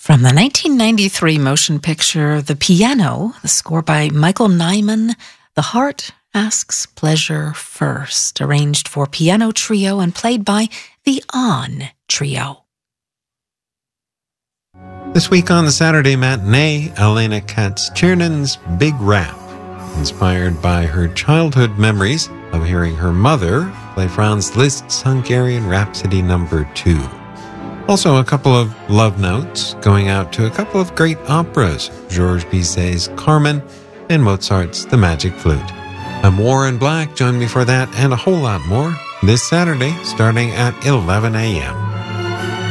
From the 1993 motion picture The Piano, the score by Michael Nyman, The Heart Asks Pleasure First, arranged for piano trio and played by the On Trio. This week on the Saturday Matinee, Elena Katz-Tiernan's Big Rap, inspired by her childhood memories of hearing her mother play Franz Liszt's Hungarian Rhapsody No. 2. Also, a couple of love notes going out to a couple of great operas, Georges Bizet's Carmen and Mozart's The Magic Flute. I'm Warren Black. Join me for that and a whole lot more this Saturday starting at 11 a.m.